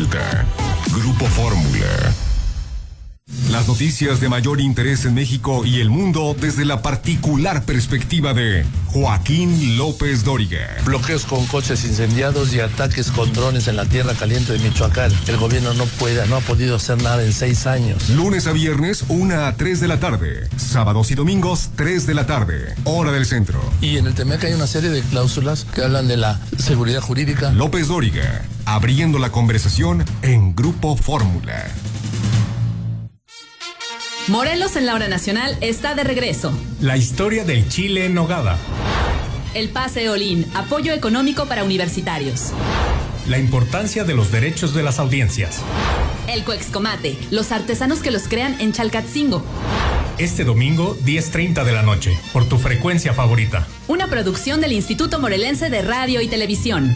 presenta Grupo Fórmula. Las noticias de mayor interés en México y el mundo desde la particular perspectiva de Joaquín López Dóriga. Bloqueos con coches incendiados y ataques con drones en la tierra caliente de Michoacán. El gobierno no ha podido hacer nada en 6 años. Lunes a viernes, 1 a 3 de la tarde. Sábados y domingos, 3 de la tarde. Hora del centro. Y en el TEMEC hay una serie de cláusulas que hablan de la seguridad jurídica. López Dóriga, abriendo la conversación en Grupo Fórmula. Morelos en la hora nacional está de regreso. La historia del chile en nogada. El pase Olin, apoyo económico para universitarios. La importancia de los derechos de las audiencias. El Coexcomate, los artesanos que los crean en Chalcatzingo. Este domingo, 10:30 de la noche, por tu frecuencia favorita. Una producción del Instituto Morelense de Radio y Televisión.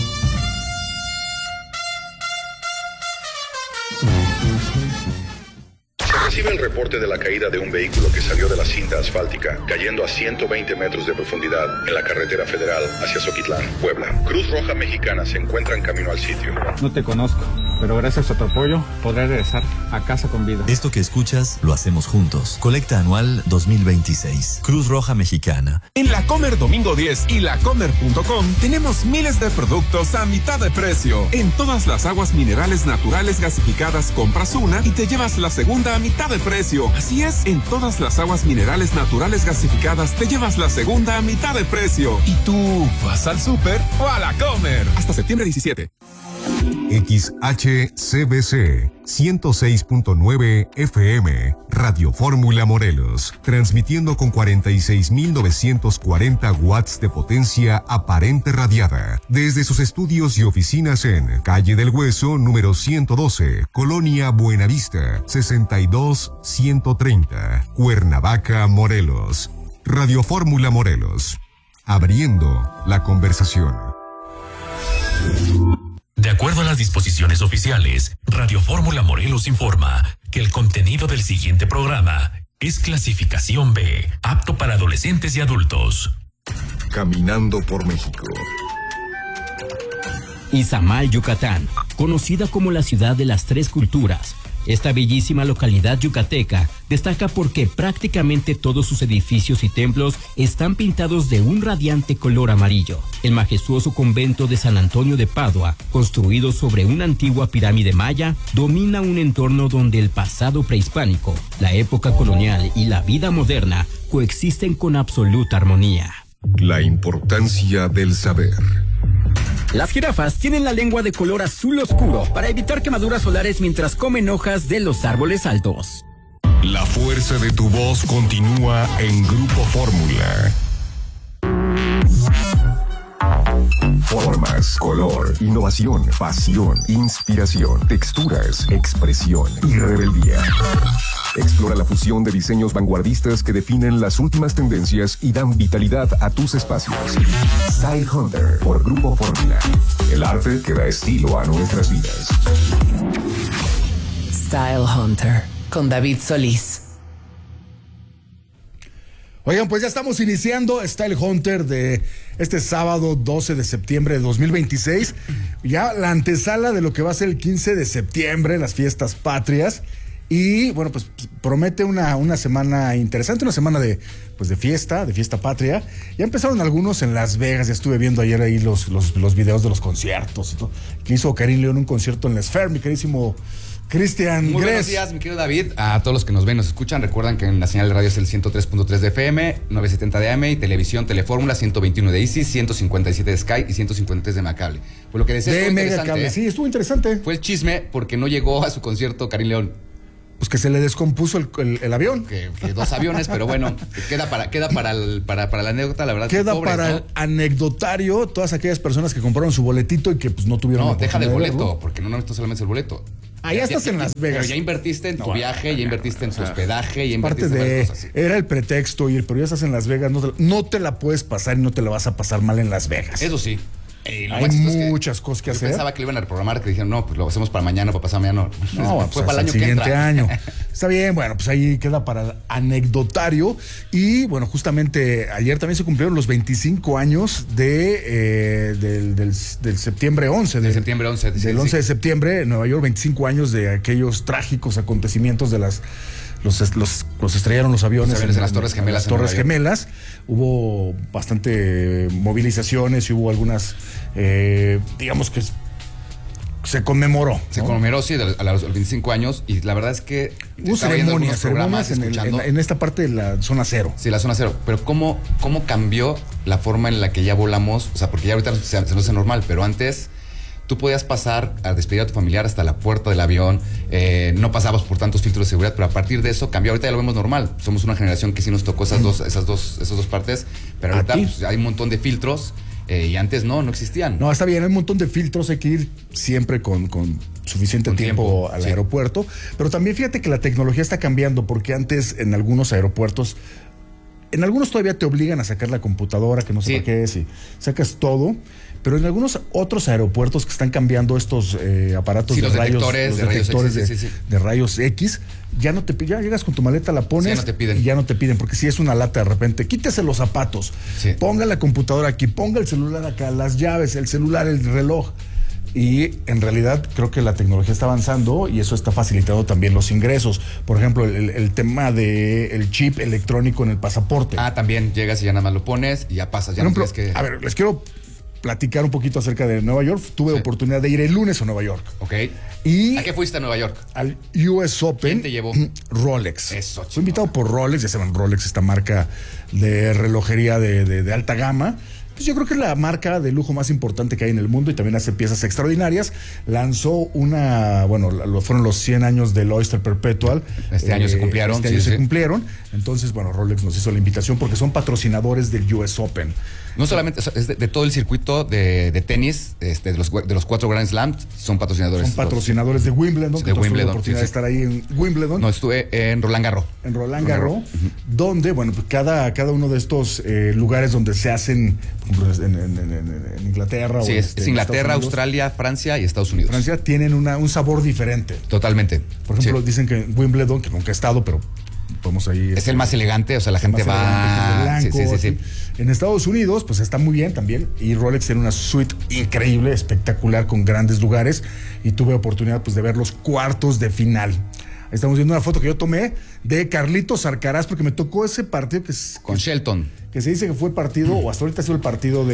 Recibe el reporte de la caída de un vehículo que salió de la cinta asfáltica, cayendo a 120 metros de profundidad en la carretera federal hacia Zoquitlán, Puebla. Cruz Roja Mexicana se encuentra en camino al sitio. No te conozco, pero gracias a tu apoyo podré regresar a casa con vida. Esto que escuchas lo hacemos juntos. Colecta anual 2026. Cruz Roja Mexicana. En La Comer Domingo 10 y lacomer.com tenemos miles de productos a mitad de precio. En todas las aguas minerales naturales gasificadas compras una y te llevas la segunda a mitad de precio. Así es, en todas las aguas minerales naturales gasificadas te llevas la segunda a mitad de precio. ¿Y tú vas al súper o a La Comer? Hasta septiembre 17. XHCBC 106.9 FM, Radio Fórmula Morelos, transmitiendo con 46.940 watts de potencia aparente radiada, desde sus estudios y oficinas en Calle del Hueso, número 112, Colonia Buenavista, 62130, Cuernavaca, Morelos. Radio Fórmula Morelos, abriendo la conversación. De acuerdo a las disposiciones oficiales, Radio Fórmula Morelos informa que el contenido del siguiente programa es clasificación B, apto para adolescentes y adultos. Caminando por México. Izamal, Yucatán, conocida como la ciudad de las tres culturas. Esta bellísima localidad yucateca destaca porque prácticamente todos sus edificios y templos están pintados de un radiante color amarillo. El majestuoso convento de San Antonio de Padua, construido sobre una antigua pirámide maya, domina un entorno donde el pasado prehispánico, la época colonial y la vida moderna coexisten con absoluta armonía. La importancia del saber. Las jirafas tienen la lengua de color azul oscuro para evitar quemaduras solares mientras comen hojas de los árboles altos. La fuerza de tu voz continúa en Grupo Fórmula. Formas, color, innovación, pasión, inspiración, texturas, expresión y rebeldía. Explora la fusión de diseños vanguardistas que definen las últimas tendencias y dan vitalidad a tus espacios. Style Hunter por Grupo Fórmula. El arte que da estilo a nuestras vidas. Style Hunter con David Solís. Oigan, pues ya estamos iniciando Style Hunter de este sábado 12 de septiembre de 2026. Ya la antesala de lo que va a ser el 15 de septiembre, las fiestas patrias. Y bueno, pues promete una semana interesante, una semana de fiesta patria. Ya empezaron algunos en Las Vegas, ya estuve viendo ayer ahí los videos de los conciertos y todo. Que hizo Karim León un concierto en La Esfera, mi queridísimo Cristian Gres. Muy buenos días, mi querido David. A todos los que nos ven, nos escuchan, recuerdan que en la señal de radio es el 103.3 de FM, 970 de AM y televisión, Telefórmula, 121 de Easy, 157 de Sky y 153 de Macable. Pues lo que decía de Megacable, sí, estuvo interesante. Fue el chisme porque no llegó a su concierto Karim León. Pues que se le descompuso el avión. Que 2 aviones, pero bueno, queda para la anécdota, la verdad. Queda pobres, para, ¿no?, el anecdotario, todas aquellas personas que compraron su boletito y que pues no tuvieron. No, deja del boleto, porque no solamente el boleto. Ya estás en Las Vegas. Pero ya invertiste en tu viaje, ya invertiste en tu hospedaje, ya parte invertiste en de varias cosas. Sí. Era el pretexto ir, pero ya estás en Las Vegas, no te la puedes pasar y no te la vas a pasar mal en Las Vegas. Eso sí. Hay muchas cosas que hacer. Yo pensaba que lo iban a reprogramar, que dijeron, no, pues lo hacemos para mañana, para pasado mañana. No, fue pues para el año que siguiente entra. año. Está bien, bueno, pues ahí queda para anecdotario. Y bueno, justamente ayer también se cumplieron los 25 años del septiembre 11. Del septiembre 11. Del 11 de septiembre, en Nueva York, 25 años de aquellos trágicos acontecimientos de los estrellaron los aviones en las Torres Gemelas. Las Torres Gemelas. Hubo bastante movilizaciones y hubo algunas, digamos que se conmemoró. Se conmemoró, sí, a los 25 años. Y la verdad es que hubo ceremonias en esta parte de la zona cero. Sí, la zona cero. Pero ¿cómo cambió la forma en la que ya volamos? O sea, porque ya ahorita se nos hace normal, pero antes tú podías pasar a despedir a tu familiar hasta la puerta del avión, no pasabas por tantos filtros de seguridad, pero a partir de eso cambió. Ahorita ya lo vemos normal. Somos una generación que sí nos tocó esas dos partes, pero ahorita pues, hay un montón de filtros y antes no existían. No, está bien, hay un montón de filtros, hay que ir siempre con suficiente tiempo al aeropuerto, pero también fíjate que la tecnología está cambiando, porque antes en algunos aeropuertos, en algunos todavía te obligan a sacar la computadora, que no sé para qué es, y sacas todo. Pero en algunos otros aeropuertos que están cambiando estos aparatos de rayos, de rayos X, ya llegas con tu maleta, la pones, ya no te piden. Y ya no te piden, porque si es una lata de repente, quítese los zapatos, ponga la computadora aquí, ponga el celular acá, las llaves, el celular, el reloj. Y en realidad creo que la tecnología está avanzando y eso está facilitando también los ingresos. Por ejemplo, el tema del chip electrónico en el pasaporte. También llegas y ya nada más lo pones y ya pasas. Ya Por ejemplo, a ver, les quiero platicar un poquito acerca de Nueva York. Tuve oportunidad de ir el lunes a Nueva York. Ok. Y ¿a qué fuiste a Nueva York? Al US Open. ¿Quién te llevó? Rolex. Eso, fui invitado por Rolex, ya saben, Rolex, esta marca de relojería de alta gama. Pues yo creo que es la marca de lujo más importante que hay en el mundo y también hace piezas extraordinarias. Lanzó fueron los 100 años del Oyster Perpetual. Este año se cumplieron. Este año se cumplieron. Entonces, bueno, Rolex nos hizo la invitación porque son patrocinadores del US Open. No solamente, es de todo el circuito de tenis, de los 4 Grand Slams, son patrocinadores. Son patrocinadores de Wimbledon. De Wimbledon. Tuve la oportunidad de estar ahí en Wimbledon. No, estuve en Roland Garros. En Roland Garros, donde, bueno, pues cada uno de estos lugares donde se hacen, por ejemplo, en Inglaterra. Sí, es Inglaterra, Australia, Francia y Estados Unidos. Francia tienen un sabor diferente. Totalmente. Por ejemplo, dicen que en Wimbledon, que nunca he estado, pero podemos ahí. Es el más elegante, o sea, la gente va. Blanco, sí. En Estados Unidos, pues está muy bien también. Y Rolex tiene una suite increíble, espectacular, con grandes lugares. Y tuve oportunidad, pues, de ver los cuartos de final. Ahí estamos viendo una foto que yo tomé de Carlitos Alcaraz, porque me tocó ese partido con Shelton. Que se dice que fue el partido, o hasta ahorita ha sido el partido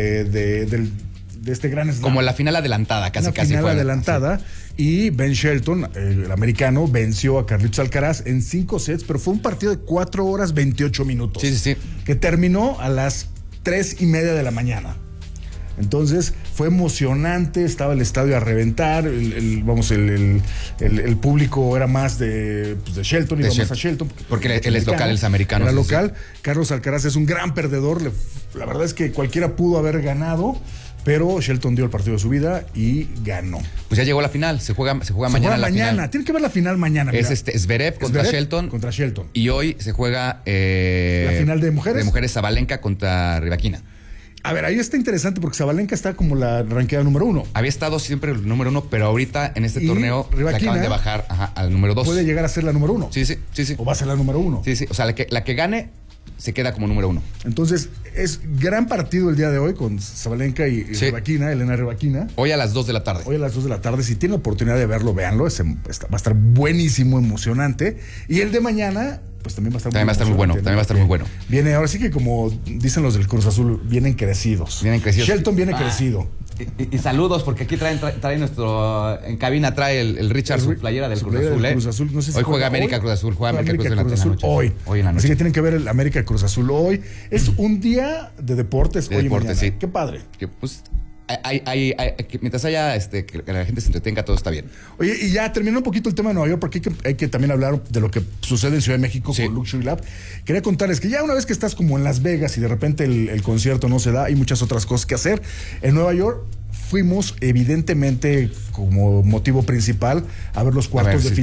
de este gran slam. Como la final adelantada, casi. La final adelantada. Sí. Y Ben Shelton, el americano, venció a Carlitos Alcaraz en 5 sets, pero fue un partido de 4 horas 28 minutos. Sí. Que terminó a las 3:30 de la mañana. Entonces fue emocionante, estaba el estadio a reventar, el público era más de Shelton, iba más a Shelton. Porque él es local, él es americano. Era local. Carlos Alcaraz es un gran perdedor, la verdad es que cualquiera pudo haber ganado, pero Shelton dio el partido de su vida y ganó. Pues ya llegó la final, se juega mañana la final. Tiene que ver la final mañana. Es Zverev contra Shelton. Y hoy se juega la final de mujeres. De mujeres, Sabalenka contra Rybakina. A ver, ahí está interesante porque Sabalenka está como la ranqueada número 1. Había estado siempre el número 1, pero ahorita en este torneo Rybakina la acaban de bajar al número 2. Puede llegar a ser la número 1. Sí. O va a ser la número 1. Sí. O sea, la que gane se queda como número 1. Entonces, es gran partido el día de hoy con Sabalenka y Rybakina, Elena Rybakina. Hoy a las 2 de la tarde. Hoy a las 2 de la tarde. Si tienen la oportunidad de verlo, véanlo. Va a estar buenísimo, emocionante. Y el de mañana, pues también va a estar muy bueno. Viene, ahora sí que como dicen los del Cruz Azul, vienen crecidos. Shelton viene crecido. Y saludos, porque aquí trae nuestro. En cabina trae el Richard su playera del Cruz Azul. No sé si hoy juega América Cruz Azul. Juega América Cruz Azul hoy en la noche. Así que tienen que ver el América Cruz Azul hoy. Es un día de deportes hoy y mañana. Sí. Qué padre. Pues mientras haya que la gente se entretenga, todo está bien. Oye, y ya terminó un poquito el tema de Nueva York, porque hay que también hablar de lo que sucede en Ciudad de México con Luxury Lab. Quería contarles que ya una vez que estás como en Las Vegas y de repente el concierto no se da, hay muchas otras cosas que hacer. En Nueva York fuimos evidentemente como motivo principal a ver los cuartos de final